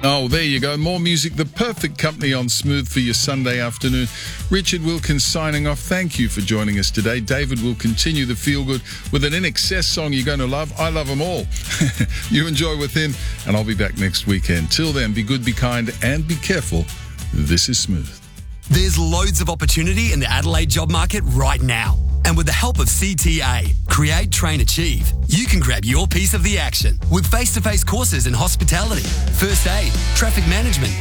Oh, there you go. More music, the perfect company on Smooth for your Sunday afternoon. Richard Wilkins signing off. Thank you for joining us today. David will continue the feel good with an INXS song you're going to love. I love them all. You enjoy with him, and I'll be back next weekend. Till then, be good, be kind, and be careful. This is Smooth. There's loads of opportunity in the Adelaide job market right now. And with the help of CTA, Create, Train, Achieve, you can grab your piece of the action with face-to-face courses in hospitality, first aid, traffic management,